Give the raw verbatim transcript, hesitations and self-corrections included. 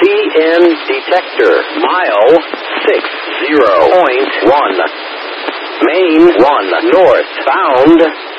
C N detector. Mile six zero point one. Main one northbound.